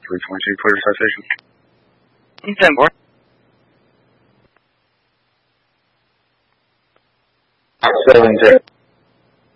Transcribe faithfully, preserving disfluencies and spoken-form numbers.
three twenty-two, clear citation. ten four. Seven zero.